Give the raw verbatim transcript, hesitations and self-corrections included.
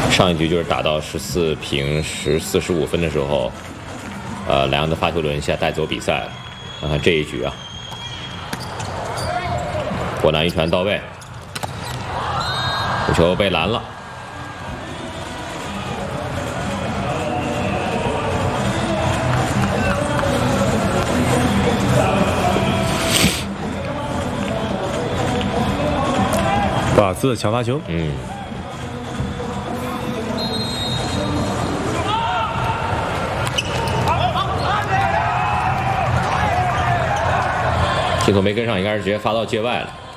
上一局就是打到十四平十四十五分的时候，呃，莱昂的发球轮下带走比赛了。看看这一局啊，果然一传到位，球被拦了。 瓦兹的强发球， 嗯，这球没跟上，应该是直接发到界外了。